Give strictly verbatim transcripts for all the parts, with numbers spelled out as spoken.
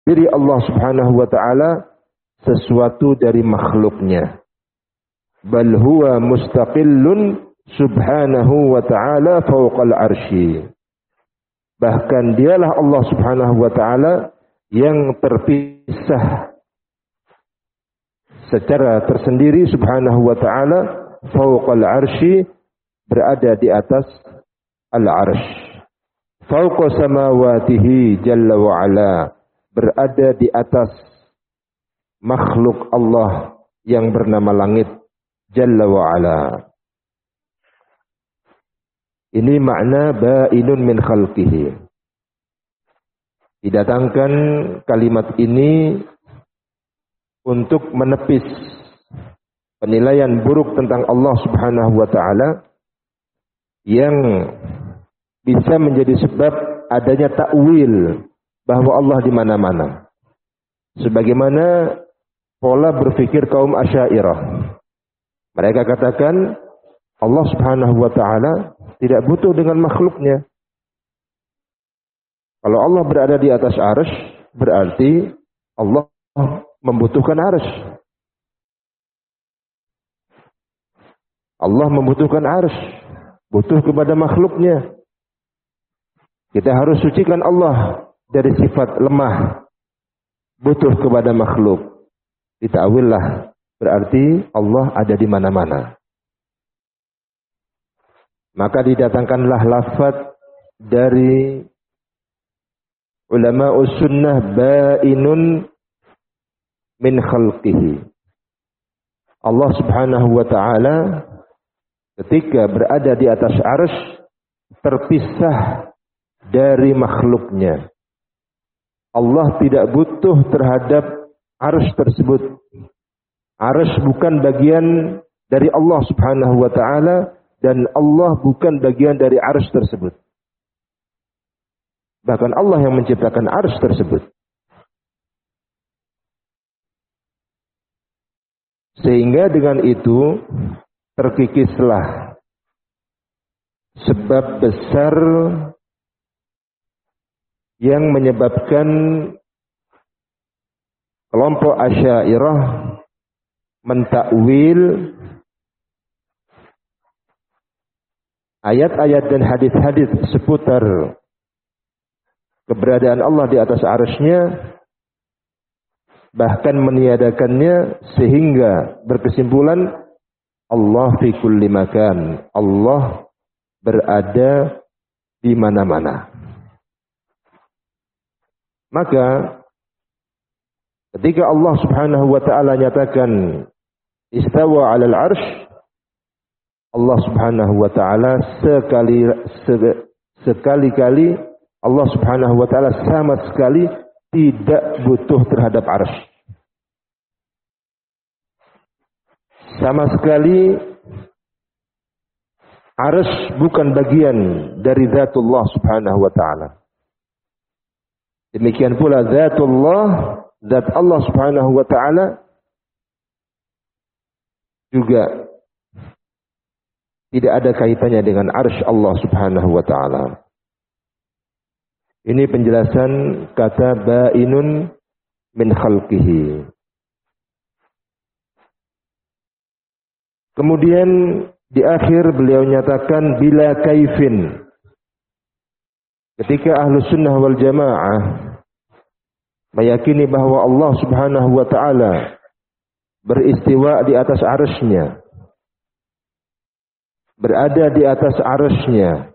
diri Allah Subhanahu wa ta'ala sesuatu dari makhluknya. Bal huwa mustaqillun subhanahu wa ta'ala fawqal arsy. Bahkan dialah Allah Subhanahu wa ta'ala yang terpisah secara tersendiri subhanahu wa ta'ala fawqal arsy, berada di atas al-arsy. Fawqa samawatihi jalla wa ala, berada di atas makhluk Allah yang bernama langit jalla wa ala. Ini makna ba'inun min khalqihi. Didatangkan kalimat ini untuk menepis penilaian buruk tentang Allah Subhanahu wa ta'ala yang bisa menjadi sebab adanya takwil bahwa Allah di mana-mana. Sebagaimana pola berpikir kaum Asy'ariyah. Mereka katakan Allah Subhanahu wa ta'ala tidak butuh dengan makhluknya. Kalau Allah berada di atas arsy, berarti Allah membutuhkan arsy. Allah membutuhkan arsy, butuh kepada makhluknya. Kita harus sucikan Allah dari sifat lemah, butuh kepada makhluk. Ditakwillah, berarti Allah ada di mana-mana. Maka didatangkanlah lafaz dari ulama sunnah ba'inun min khalqihi. Allah Subhanahu wa ta'ala ketika berada di atas arsy terpisah dari makhluknya. Allah tidak butuh terhadap arsy tersebut. Arsy bukan bagian dari Allah Subhanahu wa ta'ala dan Allah bukan bagian dari arsy tersebut. Bahkan Allah yang menciptakan arsy tersebut. Sehingga dengan itu terkikislah sebab besar yang menyebabkan kelompok Asy'ariyah mentakwil ayat-ayat dan hadis-hadis seputar keberadaan Allah di atas arsy-Nya, bahkan meniadakannya sehingga berkesimpulan Allah fi kulli makan, Allah berada di mana-mana. Maka ketika Allah Subhanahu wa ta'ala nyatakan istawa 'alal arsy, Allah Subhanahu wa ta'ala sekali sekali-kali Allah Subhanahu wa ta'ala sama sekali tidak butuh terhadap arsy. Sama sekali arsy bukan bagian dari zatullah Subhanahu wa ta'ala. Demikian pula zatullah, zat Allah Subhanahu wa ta'ala juga tidak ada kaitannya dengan arsy Allah Subhanahu wa ta'ala. Ini penjelasan kata ba'inun min khalqihi. Kemudian di akhir beliau nyatakan bila kaifin. Ketika ahlu sunnah wal jamaah meyakini bahwa Allah Subhanahu wa ta'ala beristiwa di atas arsy-Nya, berada di atas arsy-Nya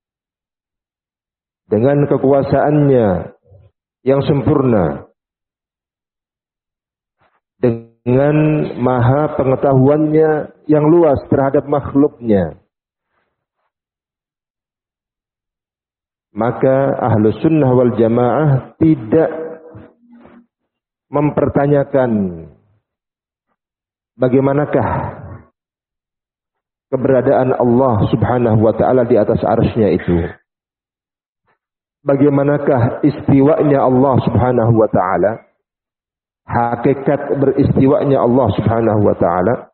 dengan kekuasaannya yang sempurna, dengan maha pengetahuannya yang luas terhadap makhluknya, maka ahlu sunnah wal jamaah tidak mempertanyakan bagaimanakah keberadaan Allah Subhanahu wa ta'ala di atas arsy-Nya itu. Bagaimanakah istiwanya Allah Subhanahu wa ta'ala? Hakikat beristiwanya Allah Subhanahu wa ta'ala.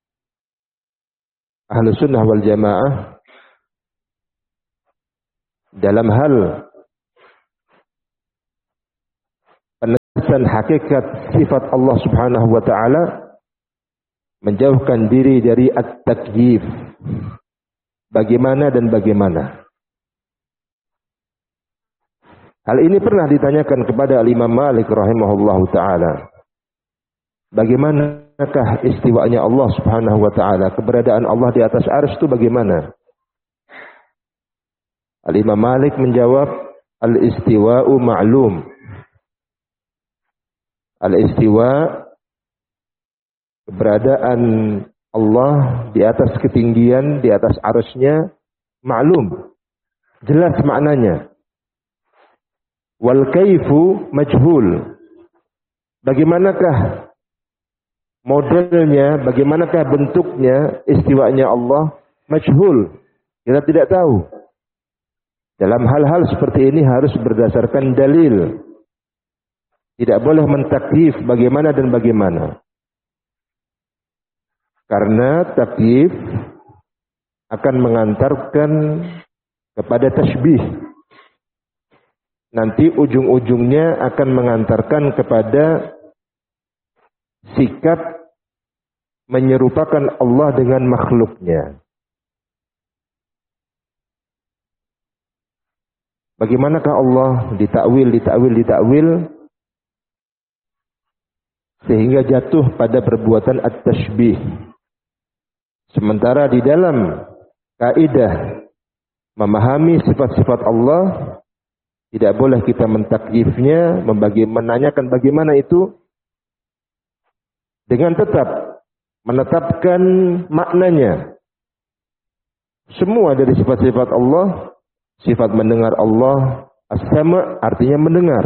Ahlu sunnah wal jamaah dalam hal penjelasan hakikat sifat Allah Subhanahu wa taala, menjauhkan diri dari at-takyif. Bagaimana dan bagaimana. Hal ini pernah ditanyakan kepada Al-Imam Malik rahimahullahu taala. Bagaimanakah istiwanya Allah Subhanahu wa taala? Keberadaan Allah di atas arsy itu bagaimana? Al-Imam Malik menjawab, al-istiwa'u ma'lum. Al-istiwa, keberadaan Allah di atas ketinggian, di atas arsy-Nya, maklum, jelas maknanya. Wal kaifu majhul. Bagaimanakah modelnya, bagaimanakah bentuknya istiwanya Allah, majhul. Kita tidak tahu. Dalam hal-hal seperti ini harus berdasarkan dalil. Tidak boleh mentakyif bagaimana dan bagaimana. Karena takyif akan mengantarkan kepada tasbih. Nanti ujung-ujungnya akan mengantarkan kepada sikap menyerupakan Allah dengan makhluknya. Bagaimanakah Allah ditakwil, ditakwil, ditakwil sehingga jatuh pada perbuatan at-tashbih. Sementara di dalam kaidah memahami sifat-sifat Allah, tidak boleh kita mentakyifnya, membagi, menanyakan bagaimana itu, dengan tetap menetapkan maknanya. Semua dari sifat-sifat Allah, sifat mendengar Allah, as-sama' artinya mendengar.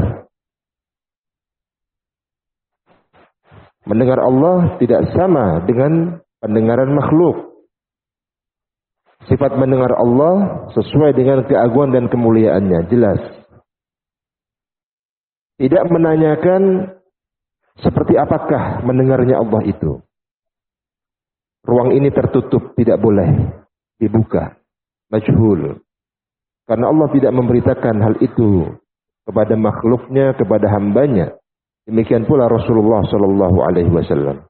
Mendengar Allah tidak sama dengan pendengaran makhluk. Sifat mendengar Allah sesuai dengan keagungan dan kemuliaannya, jelas. Tidak menanyakan seperti apakah mendengarnya Allah itu. Ruang ini tertutup, tidak boleh dibuka. Majhul. Karena Allah tidak memberitakan hal itu kepada makhluknya, kepada hambanya. Demikian pula Rasulullah sallallahu alaihi wasallam.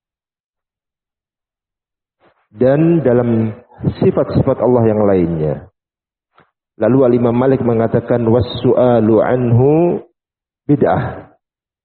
Dan dalam sifat-sifat Allah yang lainnya. Lalu Al-Imam Malik mengatakan was-su'alu anhu bid'ah.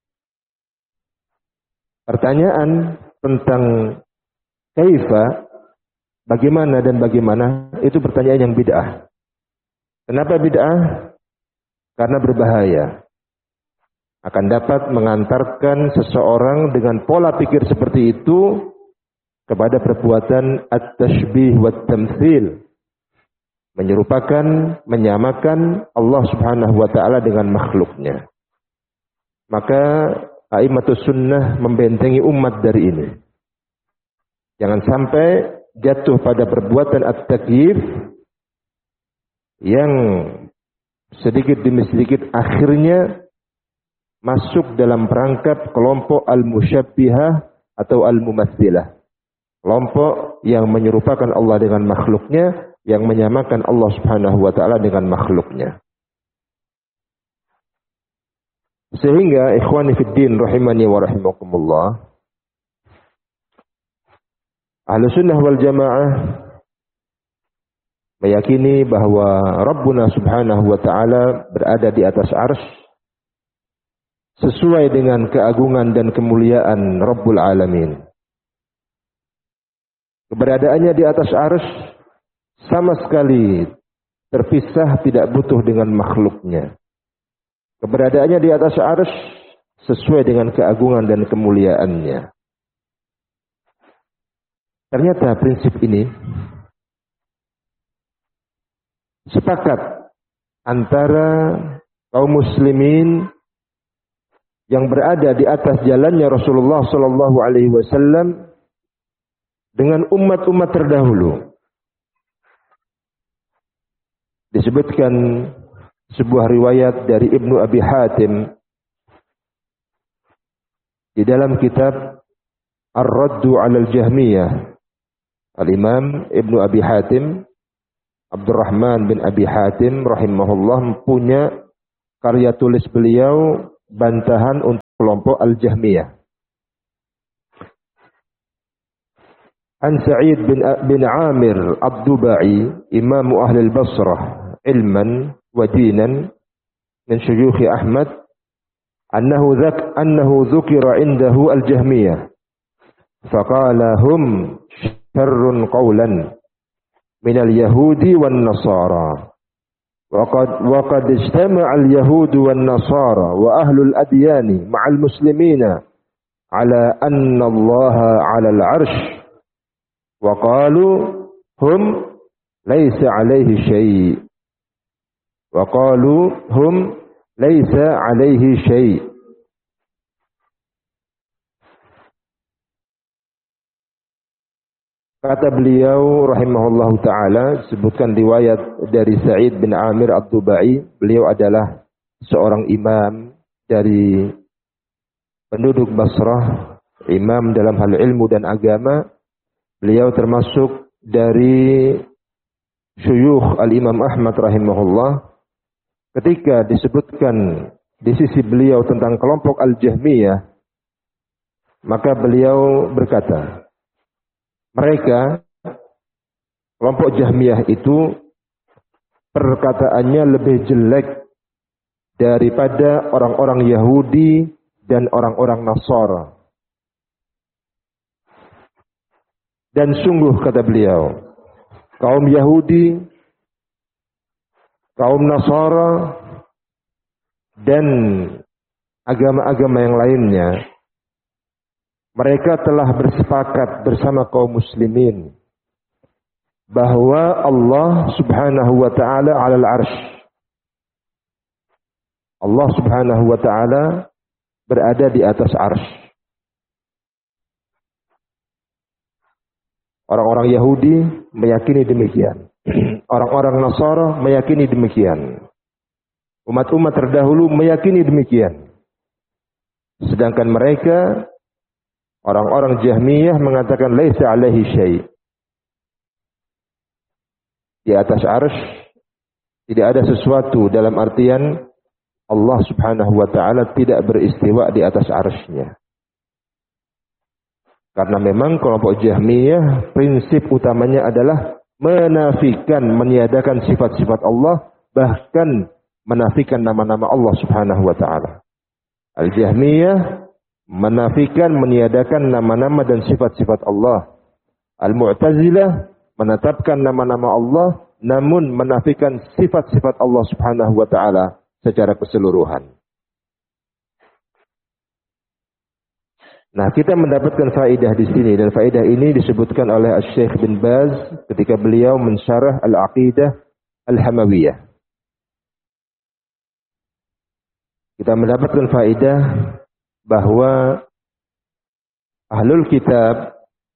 Pertanyaan tentang kaifa, bagaimana dan bagaimana, itu pertanyaan yang bid'ah. Kenapa bid'ah? Karena berbahaya. Akan dapat mengantarkan seseorang dengan pola pikir seperti itu kepada perbuatan at-tashbih wat-tamtsil. Menyerupakan, menyamakan Allah Subhanahu wa taala dengan makhluknya. Maka a'immatus sunnah membentengi umat dari ini. Jangan sampai jatuh pada perbuatan at-takyif yang sedikit demi sedikit akhirnya masuk dalam perangkap kelompok al-musyabbihah atau al-mumatsilah. Kelompok yang menyerupakan Allah dengan makhluknya, yang menyamakan Allah Subhanahu wa taala dengan makhluknya. Sehingga ikhwani fid din rahimani wa rahimakumullah, Ahlussunnah wal Jamaah meyakini bahwa Rabbuna Subhanahu wa taala berada di atas arsy sesuai dengan keagungan dan kemuliaan Rabbul Alamin. Keberadaannya di atas arsy sama sekali terpisah, tidak butuh dengan makhluknya. Keberadaannya di atas arsy sesuai dengan keagungan dan kemuliaannya. Ternyata prinsip ini sepakat antara kaum muslimin yang berada di atas jalannya Rasulullah sallallahu alaihi wasallam dengan umat-umat terdahulu. Disebutkan sebuah riwayat dari Ibnu Abi Hatim di dalam kitab Ar-Raddu 'alal Jahmiyah. Al-Imam Ibnu Abi Hatim, Abdurrahman bin Abi Hatim rahimahullah, punya karya tulis beliau bantahan untuk kelompok Al-Jahmiyah. An Sa'id bin, bin Amir Ad-Dubai, Imam Ahli Al-Basrah, ilman wa dinan, min syuyukh Ahmad, annahu dhak annahu dhukira indahu Al-Jahmiyah, faqala hum syarrun qawlan min al-yahudi wan nasara. وقد وقد اجتمع اليهود والنصارى وأهل الأديان مع المسلمين على أن الله على العرش وقالوا هم ليس عليه شيء وقالوا هم ليس عليه شيء. Kata beliau rahimahullahu ta'ala, sebutkan riwayat dari Sa'id bin Amir Ad-Dubai. Beliau adalah seorang imam dari penduduk Basrah, imam dalam hal ilmu dan agama. Beliau termasuk dari syuyukh Al-Imam Ahmad rahimahullah. Ketika disebutkan di sisi beliau tentang kelompok Al-Jahmiyah, maka beliau berkata, mereka, kelompok Jahmiyah itu perkataannya lebih jelek daripada orang-orang Yahudi dan orang-orang Nasara. Dan sungguh kata beliau, kaum Yahudi, kaum Nasara, dan agama-agama yang lainnya, mereka telah bersepakat bersama kaum muslimin bahwa Allah subhanahu wa ta'ala alal arsh. Allah subhanahu wa ta'ala berada di atas arsh. Orang-orang Yahudi meyakini demikian. Orang-orang Nasara meyakini demikian. Umat-umat terdahulu meyakini demikian. Sedangkan mereka, orang-orang Jahmiyah, mengatakan laisa alaihi syai'. Di atas arsy tidak ada sesuatu, dalam artian Allah subhanahu wa ta'ala tidak beristiwa di atas arsy-Nya. Karena memang kelompok Jahmiyah prinsip utamanya adalah menafikan, meniadakan sifat-sifat Allah, bahkan menafikan nama-nama Allah subhanahu wa ta'ala. Al-Jahmiyah menafikan, meniadakan nama-nama dan sifat-sifat Allah. Al-Mu'tazilah menetapkan nama-nama Allah, namun menafikan sifat-sifat Allah subhanahu wa ta'ala secara keseluruhan. Nah, kita mendapatkan faedah di sini, dan faedah ini disebutkan oleh Syekh bin Baz ketika beliau mensyarah Al-Aqidah Al-Hamawiyah. Kita mendapatkan faedah bahwa ahlul kitab,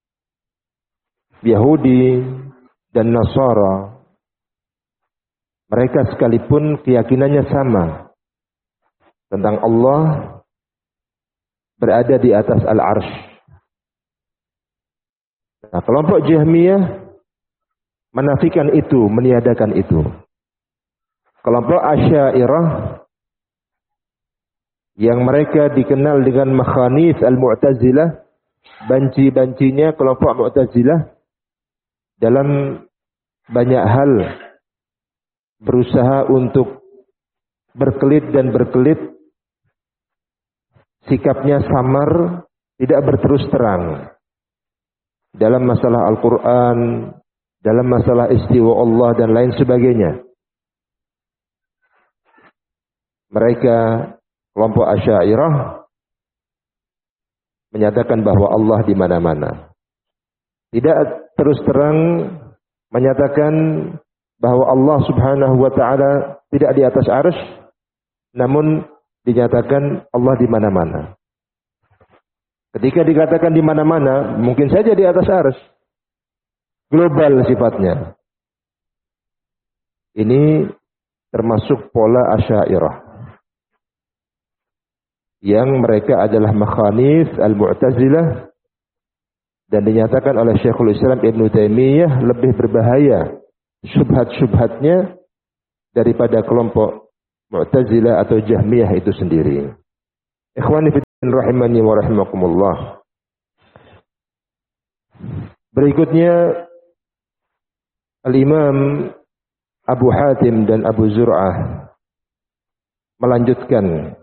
Yahudi dan Nasara, mereka sekalipun keyakinannya sama tentang Allah berada di atas al-arsh. Nah, kelompok Jahmiyah menafikan itu, meniadakan itu. Kelompok Asy'ariyah yang mereka dikenal dengan makhanis al-Mu'tazilah, banci-bancinya kelompok Mu'tazilah dalam banyak hal berusaha untuk berkelit dan berkelit, sikapnya samar, tidak berterus terang dalam masalah Al-Quran, dalam masalah istiwa Allah dan lain sebagainya. Mereka, kelompok Asy'ariyah, menyatakan bahwa Allah di mana-mana. Tidak terus terang menyatakan bahwa Allah subhanahu wa ta'ala tidak di atas arsy, namun dinyatakan Allah di mana-mana. Ketika dikatakan di mana-mana, mungkin saja di atas arsy. Global sifatnya. Ini termasuk pola Asy'ariyah, yang mereka adalah makhanis al-Mu'tazilah, dan dinyatakan oleh Syekhul Islam Ibnu Taimiyah lebih berbahaya syubhat-syubhatnya daripada kelompok Mu'tazilah atau Jahmiyah itu sendiri. Ikhwani fiddin rahimani wa rahimakumullah. Berikutnya Al-Imam Abu Hatim dan Abu Zur'ah melanjutkan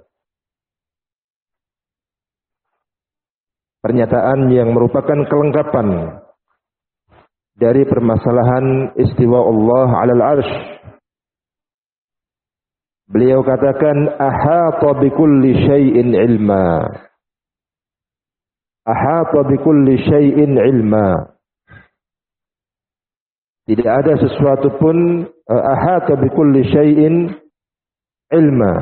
pernyataan yang merupakan kelengkapan dari permasalahan istiwa Allah 'alal 'arsy. Beliau katakan ahata bikulli syai'in ilma. Ahata bikulli syai'in ilma. Tidak ada sesuatu pun ahata bikulli syai'in ilma.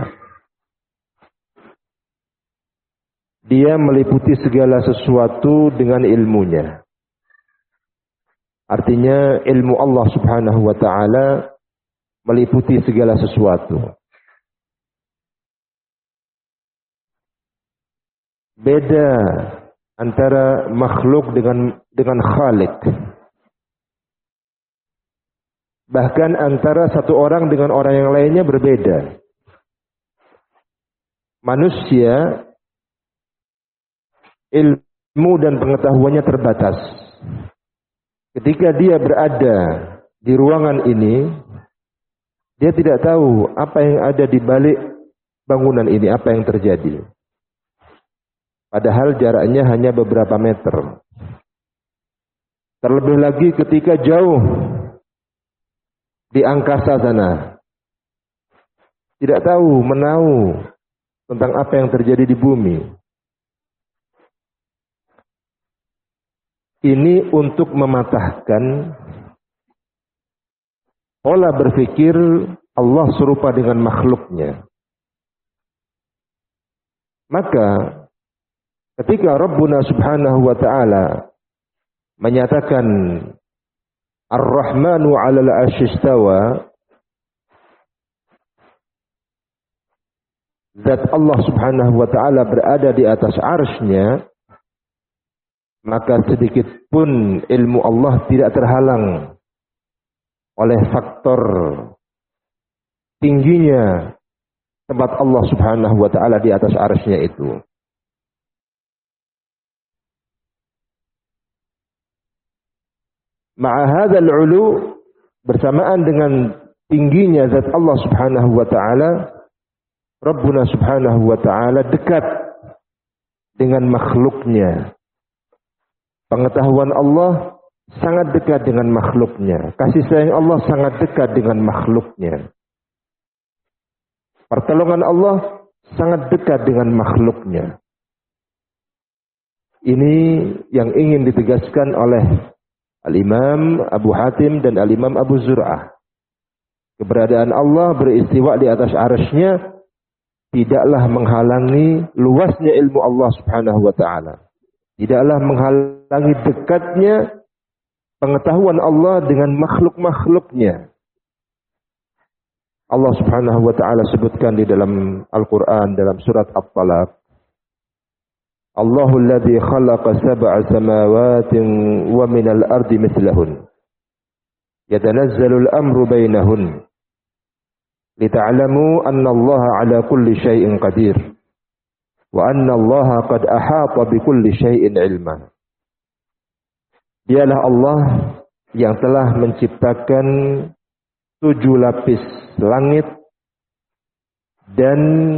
Dia meliputi segala sesuatu dengan ilmunya. Artinya ilmu Allah Subhanahu wa taala meliputi segala sesuatu. Beda antara makhluk dengan dengan Khalik. Bahkan antara satu orang dengan orang yang lainnya berbeda. Manusia ilmu dan pengetahuannya terbatas. Ketika dia berada di ruangan ini, dia tidak tahu apa yang ada di balik bangunan ini, apa yang terjadi. Padahal jaraknya hanya beberapa meter. Terlebih lagi ketika jauh di angkasa sana, tidak tahu, menahu tentang apa yang terjadi di bumi. Ini untuk mematahkan pola berpikir Allah serupa dengan makhluknya. Maka ketika Rabbuna Subhanahu wa taala menyatakan Ar-Rahmanu 'alal 'arsy istawa, zat Allah Subhanahu wa taala berada di atas arsy-Nya, maka sedikit pun ilmu Allah tidak terhalang oleh faktor tingginya tempat Allah Subhanahu wa taala di atas arsy-Nya itu. Ma'a hadzal 'ulu, bersamaan dengan tingginya zat Allah Subhanahu wa taala, Rabbuna Subhanahu wa taala dekat dengan makhluknya. Pengetahuan Allah sangat dekat dengan makhluknya. Kasih sayang Allah sangat dekat dengan makhluknya. Pertolongan Allah sangat dekat dengan makhluknya. Ini yang ingin ditegaskan oleh Al-Imam Abu Hatim dan Al-Imam Abu Zur'ah. Keberadaan Allah beristiwa di atas arsy-Nya tidaklah menghalangi luasnya ilmu Allah Subhanahu wa taala. Tidaklah menghalangi dekatnya pengetahuan Allah dengan makhluk-makhluknya. Allah Subhanahu wa taala sebutkan di dalam Al-Qur'an dalam surat At-Talaq, Allahul ladzi khalaqa sab'a samawatin wa minal ardi mithlahun yatanazzalu al-amru bainahun lita'lamu anna Allah 'ala kulli syai'in qadir wa anna Allah qad ahata bi kulli syai'in 'ilma. Dialah Allah yang telah menciptakan tujuh lapis langit dan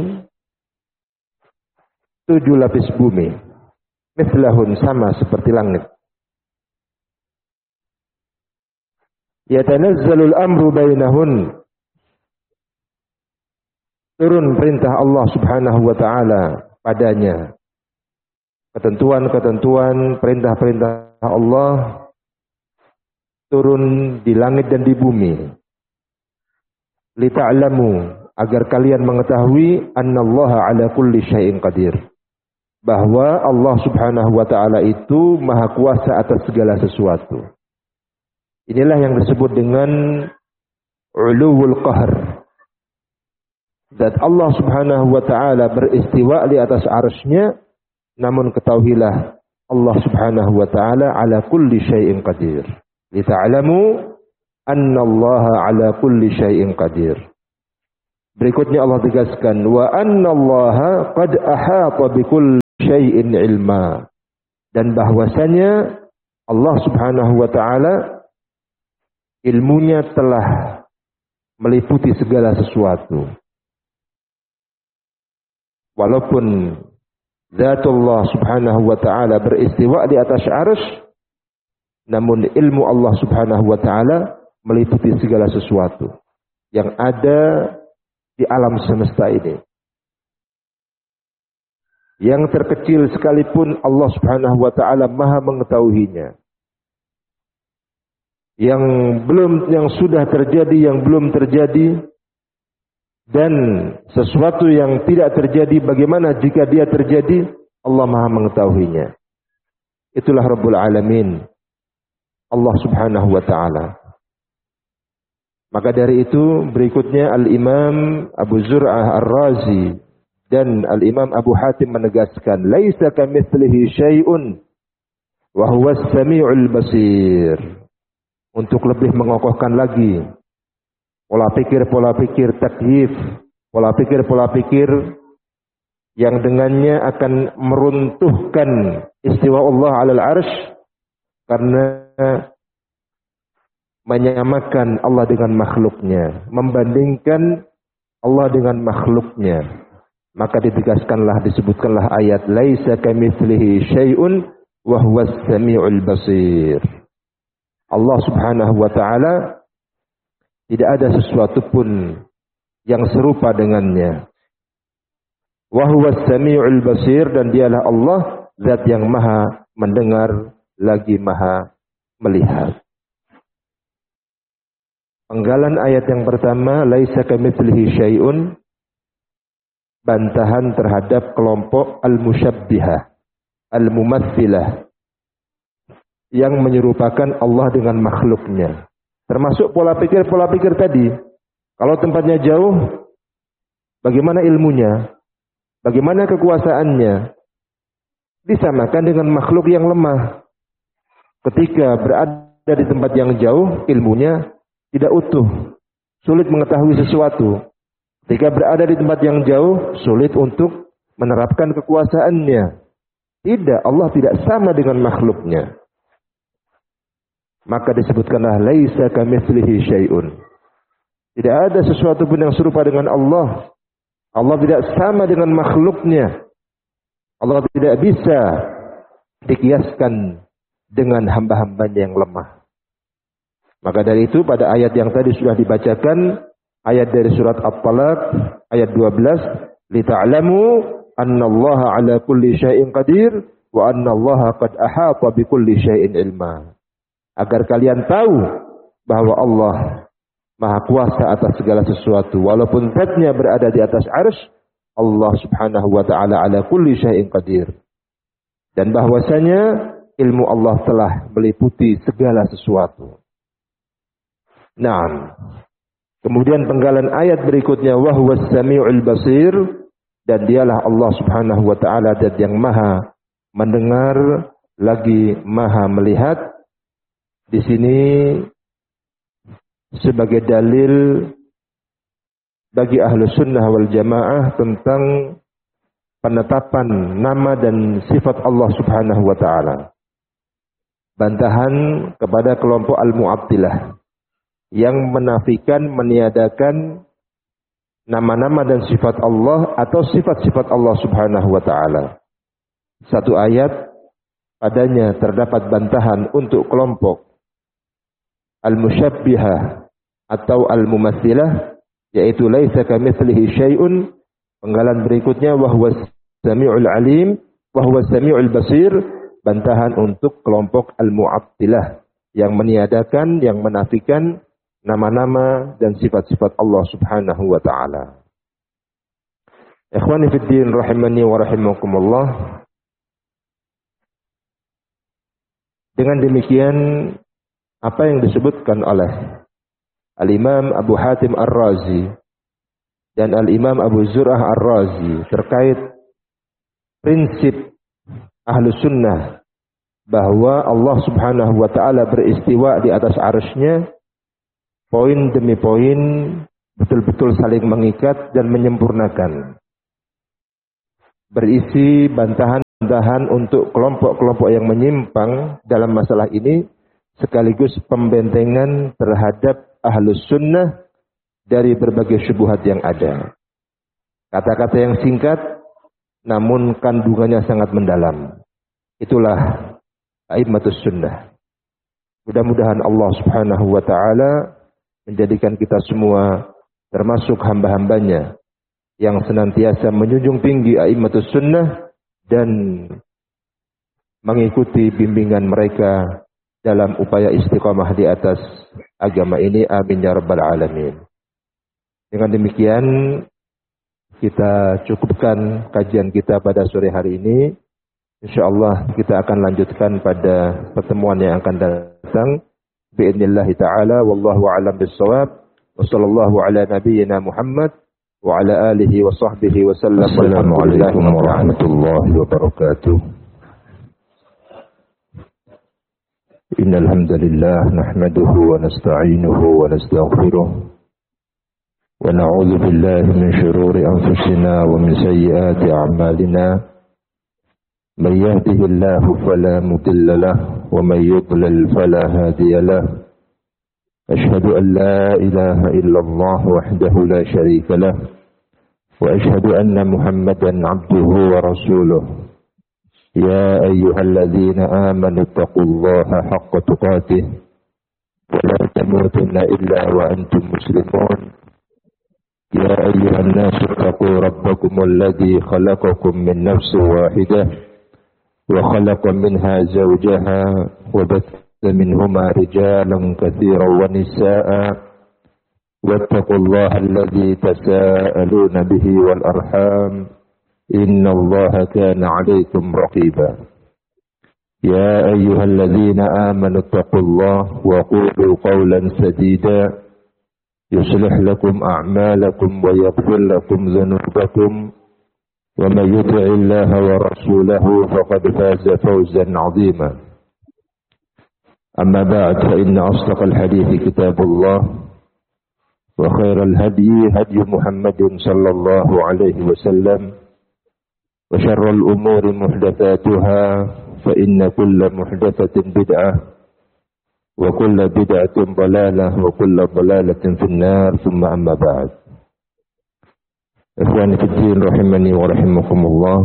tujuh lapis bumi. Mithlahun, sama seperti langit. Yatanazzalul amru bainahun, turun perintah Allah Subhanahu wa taala padanya. Ketentuan-ketentuan, perintah-perintah Allah turun di langit dan di bumi. Lita'lamu, agar kalian mengetahui annallaha 'ala kulli syai'in qadir, bahwa Allah Subhanahu wa taala itu maha kuasa atas segala sesuatu. Inilah yang disebut dengan uluwul qahr. Zat Allah Subhanahu wa taala beristiwa di atas arsy-Nya, namun ketahuilah Allah Subhanahu wa taala 'ala kulli syai'in qadir. Lita'lamu annallaha 'ala kulli syai'in qadir. Berikutnya Allah tegaskan, wa annallaha qad ahata bikulli syai'in ilma. Dan bahwasanya Allah Subhanahu wa taala ilmunya telah meliputi segala sesuatu. Walaupun Zatullah Subhanahu wa taala beristiwa di atas arsy, namun ilmu Allah Subhanahu wa taala meliputi segala sesuatu yang ada di alam semesta ini. Yang terkecil sekalipun Allah Subhanahu wa taala Maha mengetahuinya. Yang belum yang sudah terjadi, yang belum terjadi, dan sesuatu yang tidak terjadi, bagaimana jika dia terjadi, Allah Maha mengetahuinya. Itulah Rabbul Alamin, Allah Subhanahu wa taala. Maka dari itu berikutnya Al-Imam Abu Zur'ah Ar-Razi dan Al-Imam Abu Hatim menegaskan, laisa kamitslihi syai'un wa huwas samiul basir. Untuk lebih mengokohkan lagi pola pikir-pola pikir takyif, pola pikir-pola pikir yang dengannya akan meruntuhkan istiwa Allah 'alal 'arsy karena menyamakan Allah dengan makhluknya, membandingkan Allah dengan makhluknya. Maka ditegaskanlah, disebutkanlah ayat laisa kamitslihi syai'un wa huwas samiul basir. Allah Subhanahu wa taala tidak ada sesuatu pun yang serupa dengannya. Wa huwas samiul basir, dan dialah Allah zat yang maha mendengar lagi maha melihat. Penggalan ayat yang pertama, laisa kamitslihi syai'un, bantahan terhadap kelompok al-musyabbihah, al-mumatsilah, yang menyerupakan Allah dengan makhluknya. Termasuk pola pikir-pola pikir tadi. Kalau tempatnya jauh, bagaimana ilmunya? Bagaimana kekuasaannya? Disamakan dengan makhluk yang lemah. Ketika berada di tempat yang jauh, ilmunya tidak utuh, sulit mengetahui sesuatu. Ketika berada di tempat yang jauh, sulit untuk menerapkan kekuasaannya. Tidak, Allah tidak sama dengan makhluknya. Maka disebutkanlah laisa kamitslihi syai'un. Tidak ada sesuatu pun yang serupa dengan Allah. Allah tidak sama dengan makhluknya. Allah tidak bisa dikiaskan dengan hamba-hambanya yang lemah. Maka dari itu pada ayat yang tadi sudah dibacakan, ayat dari surat At-Talaq ayat dua belas, lita'lamu annallaha ala kulli syai'in qadir wa annallaha qad ahata bi kulli syai'in ilma. Agar kalian tahu bahwa Allah Maha kuasa atas segala sesuatu, walaupun zatnya berada di atas arsy, Allah Subhanahu wa taala ala kulli syai'in qadir. Dan bahwasanya ilmu Allah telah meliputi segala sesuatu. Naam. Kemudian penggalan ayat berikutnya, wa huwas samiul basir, dan dialah Allah Subhanahu wa taala zat yang Maha mendengar lagi Maha melihat. Di sini sebagai dalil bagi ahlu sunnah wal jamaah tentang penetapan nama dan sifat Allah Subhanahu wa taala. Bantahan kepada kelompok al-mu'attilah yang menafikan, meniadakan nama-nama dan sifat Allah atau sifat-sifat Allah Subhanahu wa taala. Satu ayat padanya terdapat bantahan untuk kelompok al-musyabbihah atau al-mumatsilah, yaitu laisa kamitslihi syai'un. Penggalan berikutnya wa huwas samiul alim wa huwas samiul basir, bantahan untuk kelompok al-mu'attilah yang meniadakan, yang menafikan nama-nama dan sifat-sifat Allah Subhanahu wa taala. Ikhwani fid din rahimani wa rahimakumullah. Dengan demikian apa yang disebutkan oleh Al-Imam Abu Hatim Ar-Razi dan Al-Imam Abu Zur'ah Ar-Razi terkait prinsip Ahlus Sunnah bahwa Allah Subhanahu wa taala beristiwa di atas arsy-Nya, poin demi poin betul-betul saling mengikat dan menyempurnakan. Berisi bantahan-bantahan untuk kelompok-kelompok yang menyimpang dalam masalah ini, sekaligus pembentengan terhadap ahlus sunnah dari berbagai syubhat yang ada. Kata-kata yang singkat, namun kandungannya sangat mendalam. Itulah a'immatus sunnah. Mudah-mudahan Allah Subhanahu wa taala menjadikan kita semua termasuk hamba-hambanya yang senantiasa menjunjung tinggi a'immatus sunnah dan mengikuti bimbingan mereka dalam upaya istiqamah di atas agama ini. Amin ya rabbal alamin. Dengan demikian kita cukupkan kajian kita pada sore hari ini. InsyaAllah kita akan lanjutkan pada pertemuan yang akan datang. Bi'idnillahi ta'ala. Wallahu a'lam bissawab. Wa sallallahu ala nabiyyina Muhammad. Wa ala alihi wa sahbihi wa sallam. Assalamualaikum warahmatullahi wabarakatuh. Innal hamdalillah nahmaduhu wa nasta'inuhu wa nastaghfiruh. ونعوذ بالله من شرور أنفسنا ومن سيئات أعمالنا من يهده الله فلا مضل له ومن يضلل فلا هادي له أشهد أن لا إله إلا الله وحده لا شريك له وأشهد أن محمدا عبده ورسوله يا أيها الذين آمنوا اتقوا الله حق تقاته ولا تموتن إلا وأنتم مسلمون يا أيها الناس اتقوا ربكم الذي خلقكم من نفس واحدة وخلق منها زوجها وبث منهما رجالا كثيرا ونساء واتقوا الله الذي تساءلون به والأرحام إن الله كان عليكم رقيبا يا أيها الذين آمنوا اتقوا الله وقولوا قولا سديدا يصلح لكم أعمالكم ويغفر لكم ذنوبكم ومن يطع الله ورسوله فقد فاز فوزا عظيما أما بعد فإن أصدق الحديث كتاب الله وخير الهدي هدي محمد صلى الله عليه وسلم وشر الأمور محدثاتها فإن كل محدثة بدعة وكل بدعة ضلالة وكل ضلالة في النار ثم أما بعد. Ikhwani fiddin rahimani wa rahimakumullah.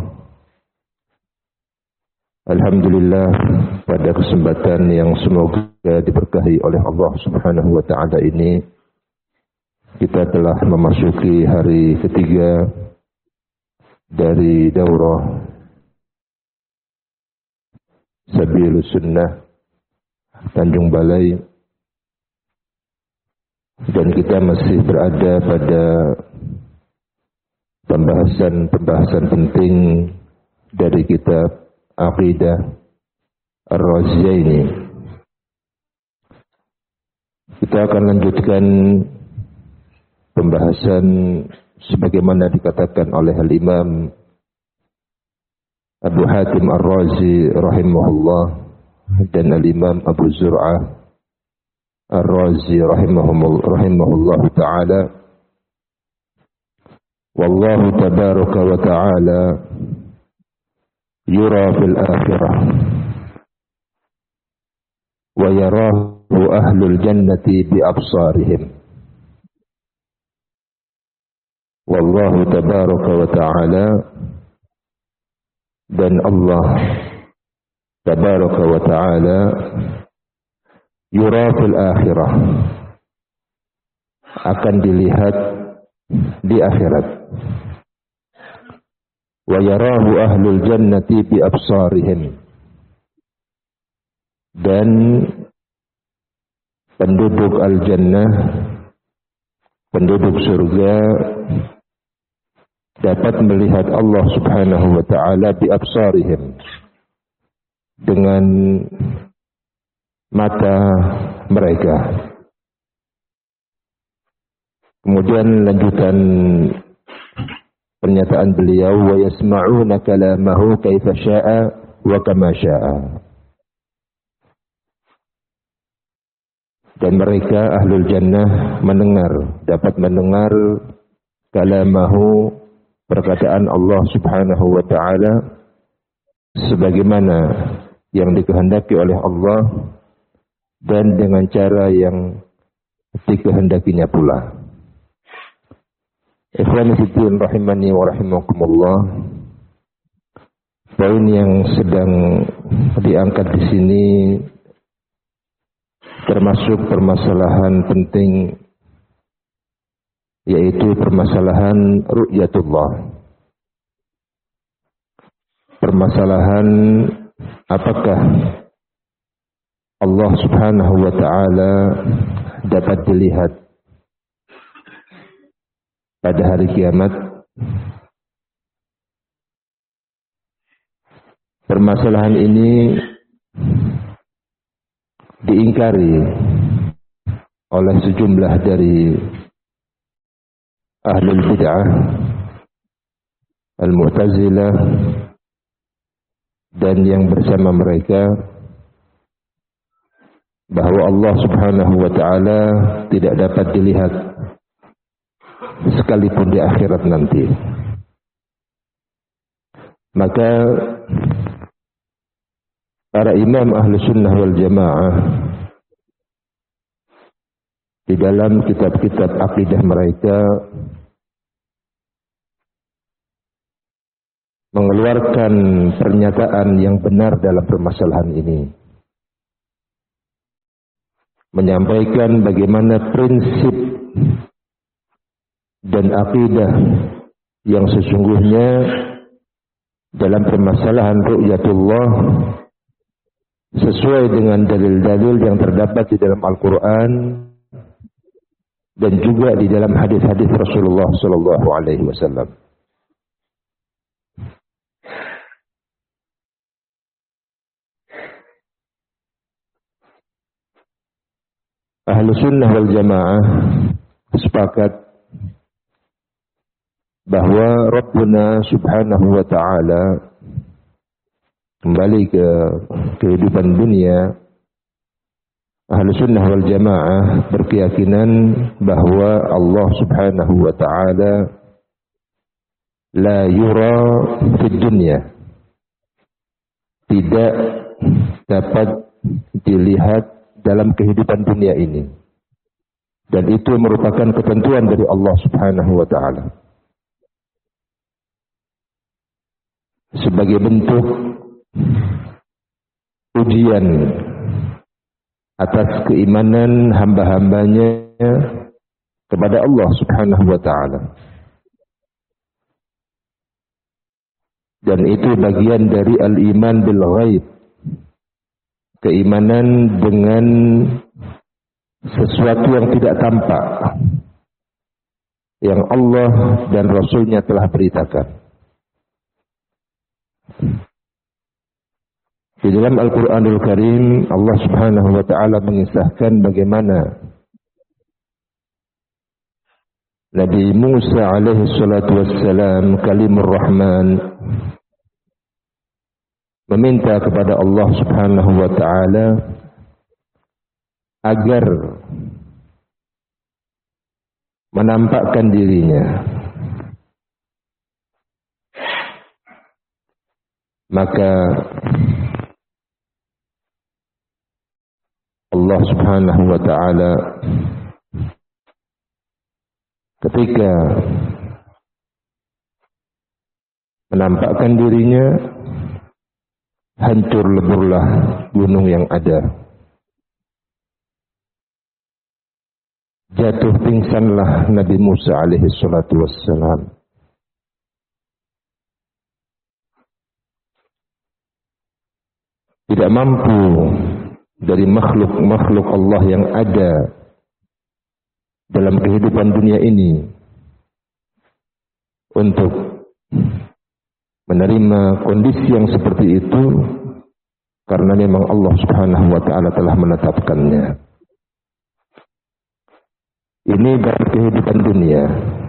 Alhamdulillah, pada kesempatan yang semoga diberkahi oleh Allah Subhanahu wa taala ini, kita telah memasuki hari ketiga dari daurah Sabilus Sunnah Tanjung Balai, dan kita masih berada pada pembahasan-pembahasan penting dari kitab Aqidah Ar-Raziyaini. Kita akan lanjutkan pembahasan sebagaimana dikatakan oleh Al-Imam Abu Hatim Ar-Razi rahimahullah dan Al-Imam Abu Zur'ah Ar-Razi rahimahullah ta'ala. Wallahu tabaraka wa ta'ala yura fil akhirah wa yarahu ahlul jannati bi absarihim. Wallahu tabaraka wa ta'ala, dan Allah tabaraka wa ta'ala yura fil akhirah, akan dilihat di akhirat. Wa yarahu ahlul jannati bi absarihim, dan penduduk al-jannah, penduduk surga dapat melihat Allah Subhanahu wa ta'ala bi absarihim, dengan mata mereka. Kemudian lanjutan pernyataan beliau, wa yasma'una kalamahu kaifa sya'a wa kama sya'a. dan mereka ahlul jannah mendengar, dapat mendengar kalamahu, perkataan Allah Subhanahu wa taala sebagaimana yang dikehendaki oleh Allah dan dengan cara yang dikehendakinya pula. Ikhwani fiddin rahimani wa rahimakumullah. Poin yang sedang diangkat di sini termasuk permasalahan penting, yaitu permasalahan ru'yatullah. Permasalahan apakah Allah Subhanahu wa taala dapat dilihat pada hari kiamat. Permasalahan ini diingkari oleh sejumlah dari ahlul bid'ah, al-Mu'tazilah, dan yang bersama mereka, bahwa Allah Subhanahu wa taala tidak dapat dilihat sekalipun di akhirat nanti. Maka para imam ahli sunnah wal jamaah di dalam kitab-kitab akidah mereka mengeluarkan pernyataan yang benar dalam permasalahan ini, menyampaikan bagaimana prinsip dan akidah yang sesungguhnya dalam permasalahan ru'yatullah sesuai dengan dalil-dalil yang terdapat di dalam Al-Quran dan juga di dalam hadis-hadis Rasulullah Sallallahu Alaihi Wasallam. Ahlu sunnah wal jamaah sepakat bahwa Rabbuna Subhanahu wa ta'ala kembali ke kehidupan dunia. Ahlu sunnah wal jamaah berkeyakinan bahwa Allah Subhanahu wa ta'ala la yura fid dunya, tidak dapat dilihat dalam kehidupan dunia ini, dan itu merupakan ketentuan dari Allah Subhanahu wa ta'ala sebagai bentuk ujian atas keimanan hamba-hambanya kepada Allah Subhanahu wa ta'ala, dan itu bagian dari al-iman bil ghaib, keimanan dengan sesuatu yang tidak tampak yang Allah dan Rasulnya telah beritakan. Di dalam Al-Quranul Karim, Allah Subhanahu wa ta'ala mengisahkan bagaimana Nabi Musa alaihi salatu wassalam, kalimur Rahman, meminta kepada Allah Subhanahu wa ta'ala agar menampakkan dirinya. Maka Allah Subhanahu wa ta'ala ketika menampakkan dirinya, hancur leburlah gunung yang ada. Jatuh pingsanlah Nabi Musa alaihi salatu wassalam. Tidak mampu dari makhluk-makhluk Allah yang ada dalam kehidupan dunia ini untuk menerima kondisi yang seperti itu, karena memang Allah Subhanahu wa ta'ala telah menetapkannya. Ini dalam kehidupan dunia.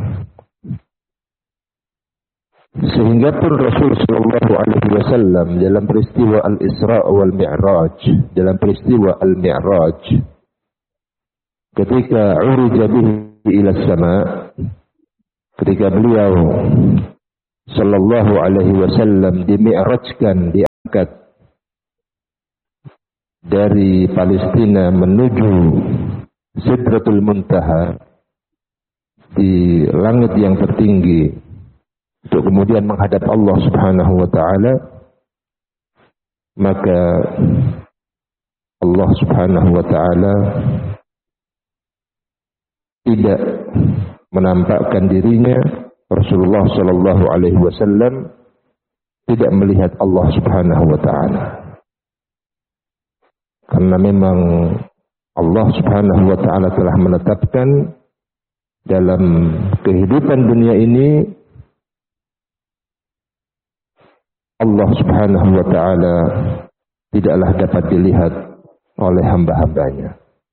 Sehingga pun Rasul sallallahu alaihi wasallam dalam peristiwa Al-Isra wal Mi'raj, dalam peristiwa Al-Mi'raj, ketika urija bihi ila sama, ketika beliau sallallahu alaihi wasallam dimi'rajkan, diangkat dari Palestina menuju Sidratul Muntaha di langit yang tertinggi untuk kemudian menghadap Allah Subhanahu wa taala, maka Allah Subhanahu wa taala tidak menampakkan dirinya. Rasulullah sallallahu alaihi wasallam tidak melihat Allah Subhanahu wa taala. Karena memang Allah Subhanahu wa taala telah menetapkan dalam kehidupan dunia ini Allah Subhanahu wa taala tidaklah dapat dilihat oleh hamba-hambanya.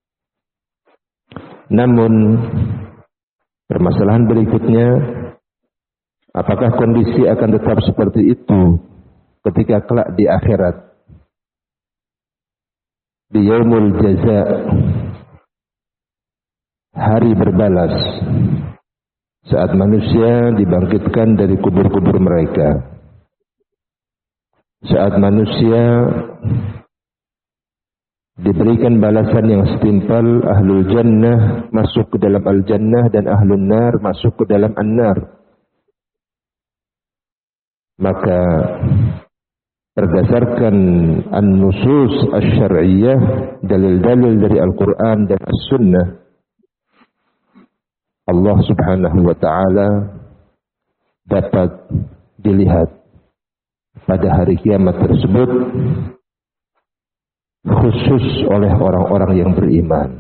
Namun permasalahan berikutnya, apakah kondisi akan tetap seperti itu ketika kelak di akhirat, di yaumul jaza, hari berbalas, saat manusia dibangkitkan dari kubur-kubur mereka, saat manusia diberikan balasan yang setimpal, ahlul jannah masuk ke dalam al-jannah dan ahlul nar masuk ke dalam an-nar. Maka berdasarkan an-nusus asy-syar'iyyah, dalil-dalil dari Al-Quran dan As-Sunnah, Allah Subhanahu wa taala dapat dilihat pada hari kiamat tersebut khusus oleh orang-orang yang beriman.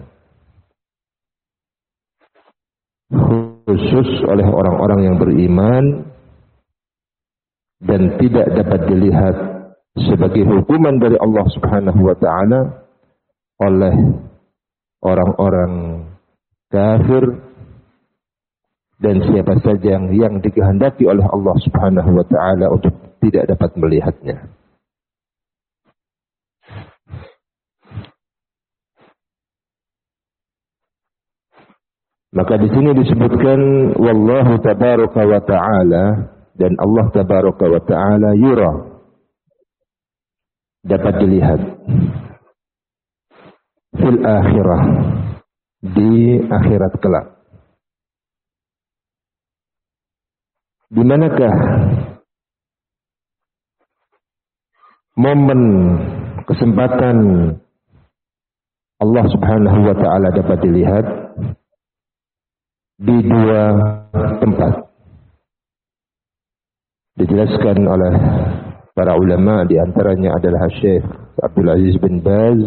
Khusus oleh orang-orang yang beriman dan tidak dapat dilihat sebagai hukuman dari Allah Subhanahu wa taala oleh orang-orang kafir dan siapa saja yang, yang dikehendaki oleh Allah Subhanahu wa taala untuk tidak dapat melihatnya. Maka di sini disebutkan wallahu tabaraka wa ta'ala, dan Allah tabaraka wa ta'ala yura, dapat dilihat fil akhirah, di akhirat kelak. Di manakah momen kesempatan Allah Subhanahu wa taala dapat dilihat? Di dua tempat. Dijelaskan oleh para ulama, di antaranya adalah Syekh Abdul Aziz bin Baz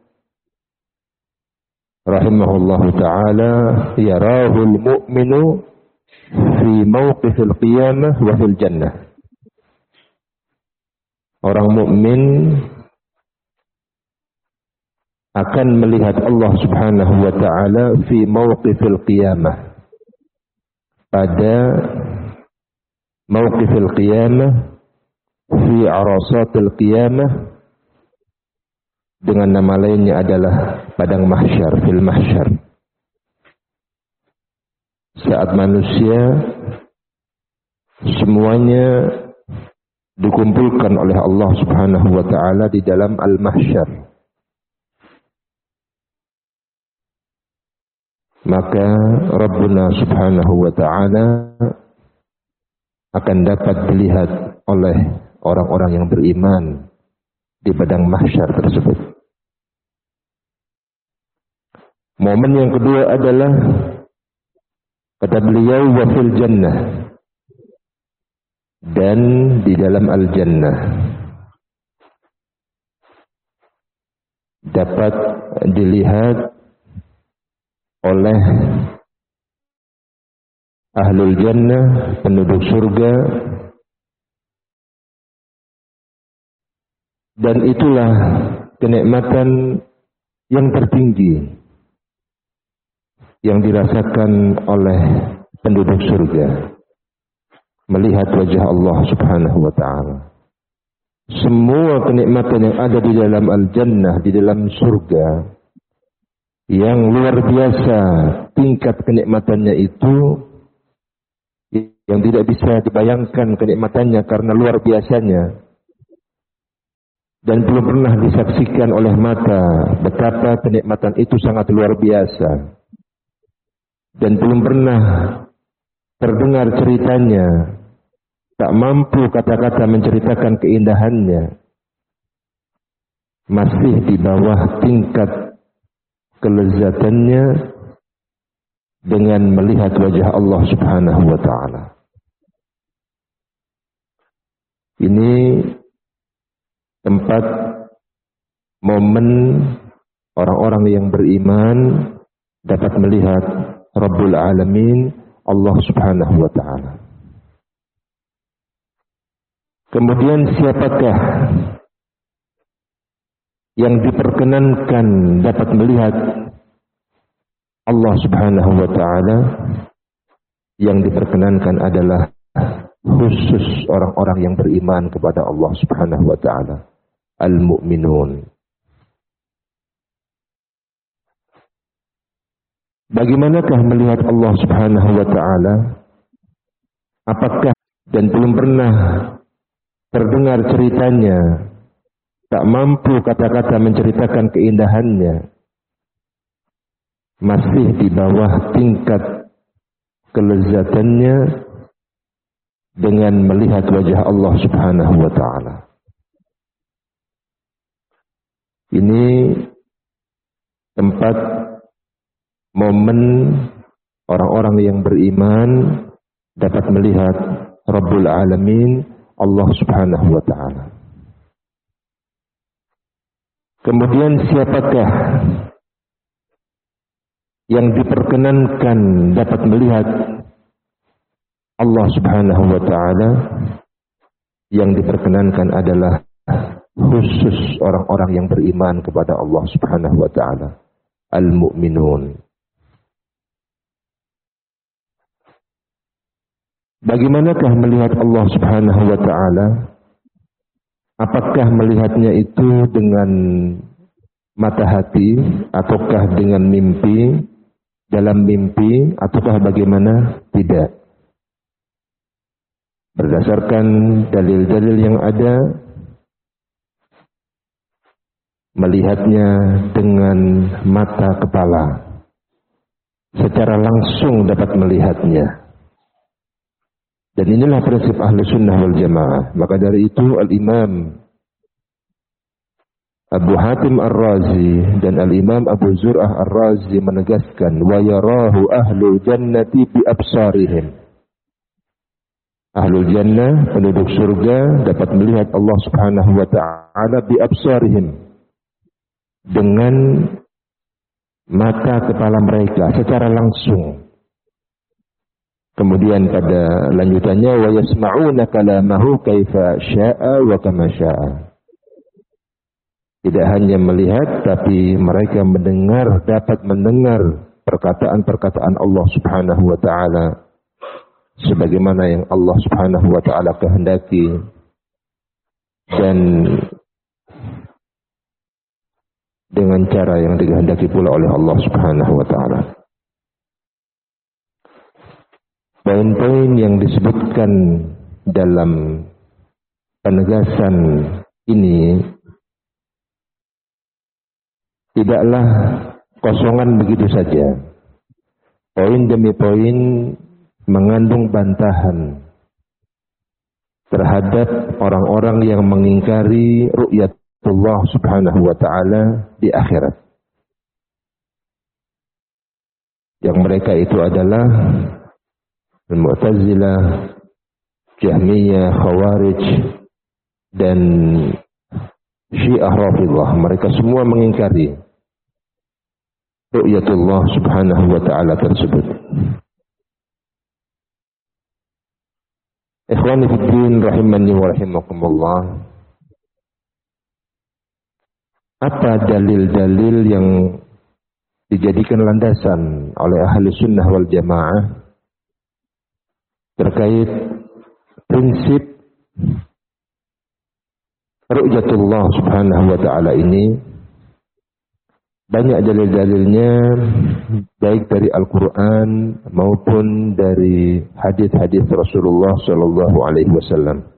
rahimahullahu taala, yarahul mu'minu fi mawqifil qiyamah wa fil jannah. Orang mukmin akan melihat Allah Subhanahu wa taala fi mawqifil qiyamah, pada mawqifil qiyamah, fi arasatil qiyamah, dengan nama lainnya adalah padang mahsyar, fil mahsyar. Saat manusia semuanya dikumpulkan oleh Allah Subhanahu wa taala di dalam al-mahsyar, maka Rabbuna Subhanahu wa ta'ala akan dapat dilihat oleh orang-orang yang beriman di padang mahsyar tersebut. Momen yang kedua adalah kata beliau wa fil jannah, dan di dalam al-jannah dapat dilihat oleh ahlul jannah, penduduk surga, dan itulah kenikmatan yang tertinggi yang dirasakan oleh penduduk surga, melihat wajah Allah Subhanahu wa ta'ala. Semua kenikmatan yang ada di dalam al-jannah, di dalam surga, yang luar biasa tingkat kenikmatannya itu, yang tidak bisa dibayangkan kenikmatannya karena luar biasanya, dan belum pernah disaksikan oleh mata betapa kenikmatan itu sangat luar biasa, dan belum pernah terdengar ceritanya, tak mampu kata-kata menceritakan keindahannya, masih di bawah tingkat kelezatannya dengan melihat wajah Allah Subhanahu wa ta'ala. Ini tempat momen orang-orang yang beriman dapat melihat Rabbul Alamin, Allah Subhanahu wa ta'ala. Kemudian siapakah yang diperkenankan dapat melihat Allah Subhanahu wa ta'ala? Yang diperkenankan adalah khusus orang-orang yang beriman kepada Allah Subhanahu wa ta'ala, al-mu'minun. Bagaimanakah melihat Allah Subhanahu wa ta'ala? Apakah dan belum pernah terdengar ceritanya, tak mampu kata-kata menceritakan keindahannya, masih di bawah tingkat kelezatannya dengan melihat wajah Allah Subhanahu wa ta'ala. Ini tempat momen orang-orang yang beriman dapat melihat Rabbul Alamin, Allah Subhanahu wa ta'ala. Kemudian siapakah yang diperkenankan dapat melihat Allah Subhanahu wa ta'ala? Yang diperkenankan adalah khusus orang-orang yang beriman kepada Allah Subhanahu wa ta'ala, al-mu'minun. Bagaimanakah melihat Allah Subhanahu wa ta'ala? Apakah melihatnya itu dengan mata hati, ataukah dengan mimpi, dalam mimpi, ataukah bagaimana? Tidak. Berdasarkan dalil-dalil yang ada, melihatnya dengan mata kepala, secara langsung dapat melihatnya. Dan inilah prinsip ahli sunnah wal jamaah. Maka dari itu al-imam Abu Hatim Ar-Razi dan al-imam Abu Zur'ah Ar-Razi menegaskan, wa yarahu ahlul jannati bi absarihim. Ahlul jannah, penduduk surga, dapat melihat Allah Subhanahu wa ta'ala bi absarihim, dengan mata kepala mereka secara langsung. Kemudian pada lanjutannya, wa yasma'una kalamahu kaifa syaa wa kama syaa. Tidak hanya melihat, tapi mereka mendengar, dapat mendengar perkataan-perkataan Allah Subhanahu wa ta'ala sebagaimana yang Allah Subhanahu wa ta'ala kehendaki, dan dengan cara yang dikehendaki pula oleh Allah Subhanahu wa ta'ala. Poin-poin yang disebutkan dalam penegasan ini tidaklah kosongan begitu saja. Poin demi poin mengandung bantahan terhadap orang-orang yang mengingkari ru'yatullah Subhanahu wa ta'ala di akhirat. Yang mereka itu adalah Al-Mu'tazilah, Jahmiyah, Khawarij, dan Syiah Rafidhah. Mereka semua mengingkari ru'yatullah Subhanahu wa ta'ala tersebut. Ikhwani fiddin rahimani wa rahimakumullah. Apa dalil-dalil yang dijadikan landasan oleh ahli sunnah wal jamaah terkait prinsip ru'yatullah Subhanahu wa ta'ala ini? banyak dalil-dalilnya baik dari Al-Quran maupun dari hadis-hadis Rasulullah Shallallahu Alaihi Wasallam.